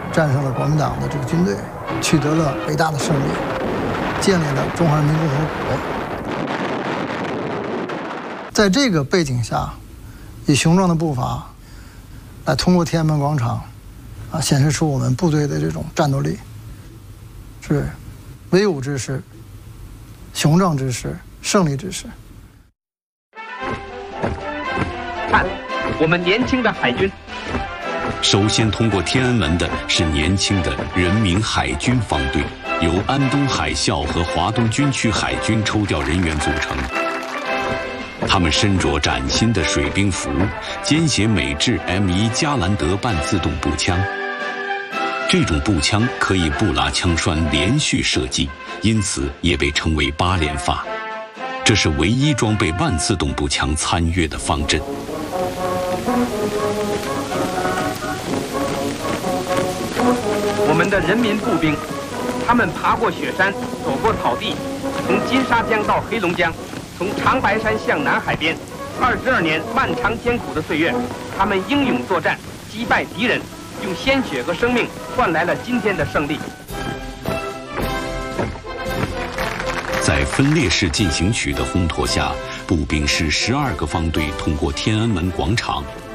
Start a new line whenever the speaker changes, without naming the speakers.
战胜了国民党的这个军队，取得了伟大的胜利，建立了中华人民共和国。在这个背景下，以雄壮的步伐来通过天安门广场，显示出我们部队的这种战斗力，是威武之势、雄壮之势、胜利之势。
看，我们年轻的海军。
首先通过天安门的是年轻的人民海军方队，由安东海校和华东军区海军抽调人员组成。他们身着崭新的水兵服，肩携美制 M1 加兰德半自动步枪。这种步枪可以布拉枪栓连续射击，因此也被称为8连发。这是唯一装备半自动步枪参阅的方阵。
我们的人民步兵，他们爬过雪山，走过草地，从金沙江到黑龙江，从长白山向南海边，22年漫长艰苦的岁月，他们英勇作战，击败敌人，用鲜血和生命换来了今天的胜利。
在分列式进行曲的烘托下，步兵师12个方队通过天安门广场，